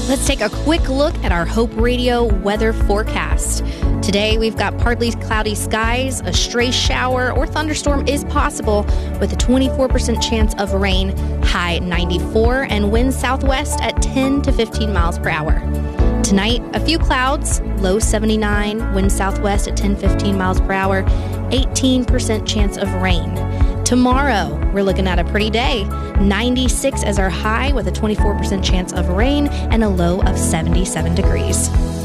Let's take a quick look at our Hope Radio weather forecast. Today, we've got partly cloudy skies, a stray shower or thunderstorm is possible with a 24% chance of rain, high 94, and winds southwest at 10 to 15 miles per hour. Tonight, a few clouds, low 79, wind southwest at 10-15 miles per hour, 18% chance of rain. Tomorrow, we're looking at a pretty day. 96 as our high with a 24% chance of rain and a low of 77 degrees.